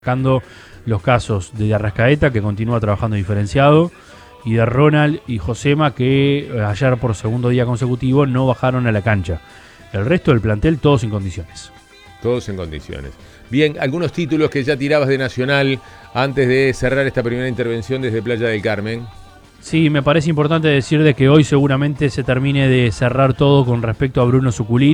Sacando los casos de Arrascaeta, que continúa trabajando diferenciado, y de Ronald y Josema, que ayer por segundo día consecutivo no bajaron a la cancha. El resto del plantel, todos en condiciones. Todos en condiciones. Bien, algunos títulos que ya tirabas de Nacional antes de cerrar esta primera intervención desde Playa del Carmen. Sí, me parece importante decir de que hoy seguramente se termine de cerrar todo con respecto a Bruno Suculini.